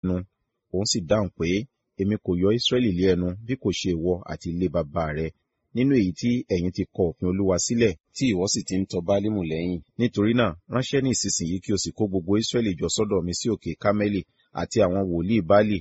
ẹnu. Òun sì dáhùn pé, èmi kò yọ Israẹli lé ẹnu bí kò ṣe ìwọ àti ilé baba rẹ, nínú èyí tí ẹ̀yin ti kọ òfin Olúwa sílẹ̀, tí ìwọ sì ti ń tọ Báálímù lẹ́yìn. Nítorí náà, ránṣẹ́ ní ìsinsìnyí kí o sì kó gbogbo Israẹli jọ sọ́dọ̀ mi sí òkè Kámẹ́lì, àti àwọn wòlíì Báálì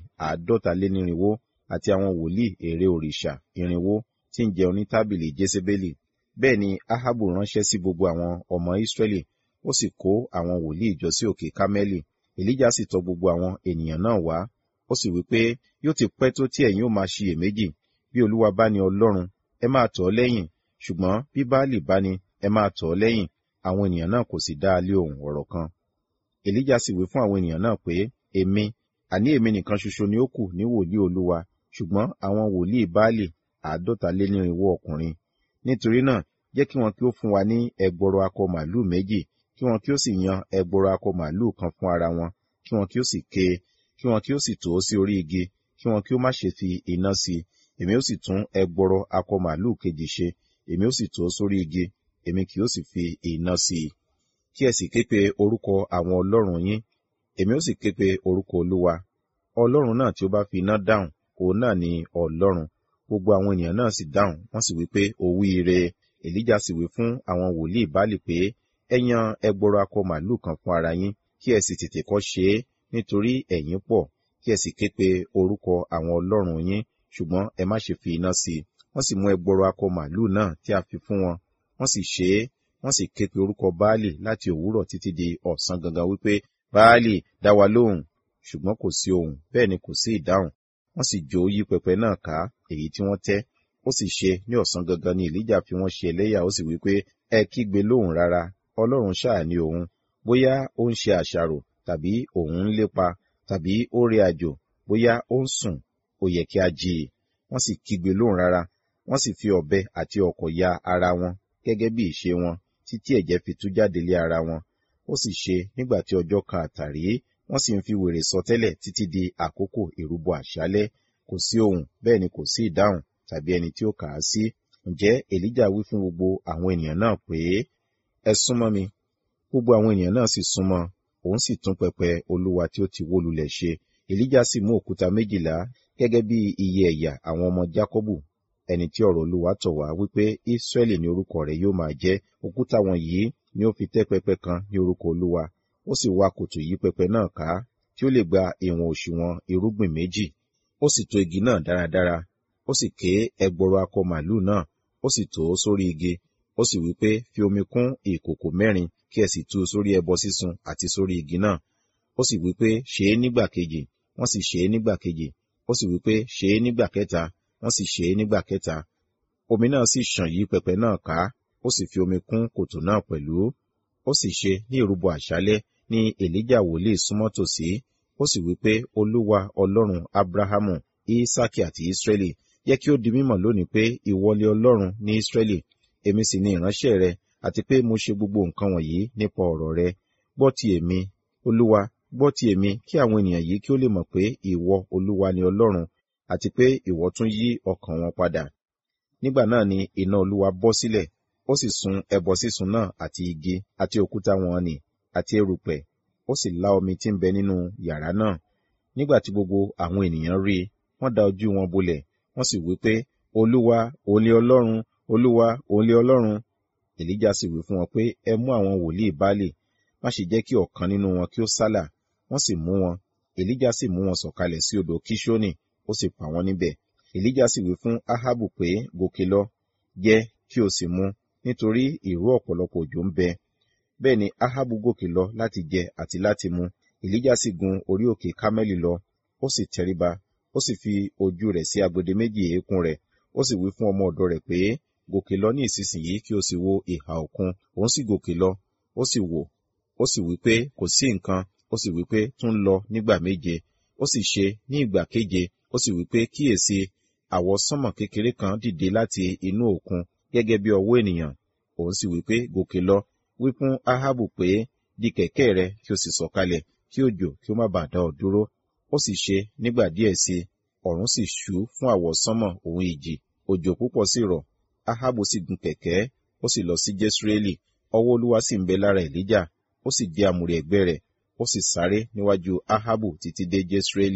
450 àti àwọn wòlíì ère òrìṣà 400 tí ń jẹun ní tábìlì Jésébélì. Bẹ́ẹ̀ ni Ahabu ránṣẹ́ sí gbogbo àwọn ọmọ Israẹli, ó sì kó àwọn wòlíì jọ sí òkè Kámẹ́lì. Èlíjà sì tọ gbogbo àwọn ènìyàn náà wá, ó sì wí pé, yóò ti pẹ́ tó tí ẹ̀yin ó máa ṣiyèméjì. Bí Olúwa bá ní Ọlọ́run, ẹ máa tọ̀ ọ́ lẹ́yìn, ṣùgbọ́n bí Báálì bá ní, ẹ máa tọ̀ ọ́ lẹ́yìn. Àwọn ènìyàn náà kò sì dá a lé ohùn ọ̀rọ̀ kan. Èlíjà sì wí fún àwọn ènìyàn náà pé, èmi nìkan ṣoṣo ni ó kù ní wòlíì Olúwa, ṣùgbọ́n àwọn wòlíì Báálì 450 ọkùnrin. Nítorí náà, jẹ́ kí wọn kí ó fún wa ní ẹgbọrọ akọ màlúù 2, kí wọn kí ó sì yan ẹgbọrọ akọ màlúù kan fún ara wọn, kí wọn kí ó sì ké, kí wọn kí ó sì tò ó sí orí igi, kí wọn kí ó má ṣe fi iná sí i. Èmi ó sì tún ẹgbọrọ akọ màlúù kejì ṣe, èmi ó sì tò ó sórí igi, èmi kì yóò sì fi iná sí i. Kí ẹ sì ké pe orúkọ àwọn ọlọ́run yín, èmi ó sì ké pe orúkọ Olúwa. Ọlọ́run náà tí ó bá fi iná dáhùn, òun náà ni Ọlọ́run. Gbogbo àwọn ènìyàn náà sì dáhùn, wọ́n sì wí pé, ó wí ire. Èlíjà sì wí fún àwọn wòlíì Báálì pé, ẹ yan ẹgbọrọ akọ màlúù kan fún ara yín, kí ẹ sì tètè kọ́ ṣe é, nítorí ẹ̀yin pọ̀, kí ẹ sì ké pe orúkọ àwọn ọlọ́run yín, ṣùgbọ́n ẹ má ṣe fi iná sí i. Wọ́n sì mú ẹgbọrọ akọ màlúù náà tí a fi fún wọn, wọ́n sì ṣe é, wọ́n sì ké pe orúkọ Báálì láti òwúrọ̀ títí di ọ̀sán gangan wípé, Báálì, dá wa lóhùn. Ṣùgbọ́n kò sí ohùn, bẹ́ẹ̀ ni kò sí ìdáhùn. Wọ́n sì jó yí pẹpẹ náà ká, èyí tí wọ́n tẹ́. Ó sì ṣe ní ọ̀sán gangan ni Èlíjà fi wọ́n ṣe ẹlẹ́yà, ó sì wí pé, ẹ kígbe lóhùn rárá, Ọlọ́run ṣáà ni òun. Bóyá ó ń ṣe àṣàrò, tàbí òun ń lépa, tàbí ó rí àjò, bóyá ó ń sùn, ó yẹ kí a jí i. Wọ́n sì kígbe lóhùn rárá, wọ́n sì fi ọ̀bẹ àti ọ̀kọ̀ ya ara wọn, gẹ́gẹ́ bí ìṣe wọn, títí ẹ̀jẹ̀ fi tú jáde lé ara wọn. Ó sì ṣe nígbà tí ọjọ́ kan àtàrí, wọ́n sì ń fi wèrè sọtẹ́lẹ̀ títí di àkókò ìrúbọ àṣálẹ́. Kò sí ohùn, bẹ́ẹ̀ ni kò sí ìdáhùn, tàbí ẹni tí ó kà á sí. Ǹjẹ́ Èlíjà wí fún gbogbo àwọn ènìyàn náà pé, ẹ súnmọ́ mi. Gbogbo àwọn ènìyàn náà sì súnmọ́, òun sì tún pẹpẹ Olúwa tí ó ti wó lulẹ̀ ṣe. Èlíjà sì mú òkúta 12, gẹ́gẹ́ bí iye ẹ̀yà àwọn ọmọ Jákọ́bù, ẹni tí ọ̀rọ̀ Olúwa tọ̀ wá wípé Ísírẹ́lì ni orúkọ rẹ̀ yóò máa jẹ́. Òkúta wọ̀nyí ni ó fi tẹ́ pẹpẹ kan ní orúkọ Olúwa. Ó sì wá kòtò yí pẹpẹ náà ká, tí ó lè gba ìwọ̀n òṣùwọ̀n irúgbìn 2. Ó sì tò igi náà dáradára. Ó sì ké ẹgbọrọ akọ màlúù náà, ó sì tò ó sórí igi. Ó sì wí pé, fi omi kún ìkòkò 4, kí ẹ sì tú u sórí ẹbọ sísun àti sórí igi náà. Ó sì wí pé, ṣe é nígbà kejì. Wọ́n sì ṣe é nígbà kejì. Ó sì wí pé, ṣe é nígbà kẹta. Wọ́n sì ṣe é nígbà kẹta. Omi náà sì ṣàn yí pẹpẹ náà ká, ó sì fi omi kún kòtò náà pẹ̀lú. Ó sì ṣe ní ìrúbọ àṣálẹ́ ní Èlíjà wòlíì súnmọ́ tòsí. Ó sì wí pé, Olúwa Ọlọ́run Abrahamu, Isaaki àti Israẹli, jẹ́ kí ó di mímọ̀ lónìí pé ìwọ ni Ọlọ́run ní Israẹli, èmi sì ni ìránṣẹ́ rẹ, àti pé mo ṣe gbogbo nǹkan wọ̀nyí nípa ọ̀rọ̀ rẹ. Gbọ́ ti èmi, Olúwa, gbọ́ ti èmi, kí àwọn ènìyàn yìí kí ó lè mọ̀ pé ìwọ Olúwa ni Ọlọ́run, àti pé ìwọ tún yí ọkàn wọn padà. Nígbà náà ni iná Olúwa bọ́ sílẹ̀, ó sì sun ẹbọ sísun náà àti igi àti òkúta wọn nì àti erùpẹ̀, ó sì lá omi tí ń bẹ nínú yàrá náà. Nígbà tí gbogbo àwọn ènìyàn rí i, wọ́n da ojú wọn bolẹ̀, wọ́n sì wí pé, Olúwa, òun ni Ọlọ́run, Olúwa, òun ni Ọlọ́run. Èlíjà sì wí fún wọn pé, ẹ mú àwọn wòlíì Báálì, má ṣe jẹ́ kí ọ̀kan nínú wọn kí ó sálà. Wọ́n sì mú wọn. Èlíjà sì mú wọn sọ̀kalẹ̀ sí odò Kíṣónì, ó sì pa wọ́n níbẹ̀. Èlíjà sì wí fún Ahabu pé, gòkè lọ, jẹ kí o sì mu, nítorí ìró ọ̀pọ̀lọpọ̀ òjò ń bẹ. Bẹ́ẹ̀ ni Ahabu gòkè lọ láti jẹ àti láti mu. Èlíjà sì gun orí òkè Kámẹ́lì lọ, ó sì tẹríba, ó sì fi ojú rẹ̀ sí agbede méjì eékún rẹ̀. Ó sì wí fún ọmọ ọ̀dọ̀ rẹ̀ pé, gòkè lọ ní ìsinsìnyí kí o sì wo ìhà òkun. Òun sì gòkè lọ, ó sì wò, ó sì wí pé, kò sí nǹkan. Ó sì wí pé, tún lọ nígbà 7. Ó sì ṣe ní ìgbà 7, ó sì wí pé, kíyèsí, àwọsánmọ̀ kékeré kan dìde láti inú òkun, gẹ́gẹ́ bí ọwọ́ ènìyàn. Òun sì wí pé, gòkè lọ, wí fún Ahabu pé, di kẹ̀kẹ́ rẹ kí o sì sọ̀kalẹ̀, kí òjò kí ó má bàa dá ọ dúró. Ó sì ṣe nígbà díẹ̀ sí, ọ̀run sì ṣú fún àwọsánmọ̀ òun ìjì, òjò púpọ̀ sì rọ̀. Ahabu sì gun kẹ̀kẹ́, ó sì lọ sí Jesreeli. Ọwọ́ Olúwa sì ń bẹ lára Èlíjà, ó sì di àmùrè ẹ̀gbẹ́ rẹ̀, ó sì sáré níwájú Ahabu títí dé Jesreeli.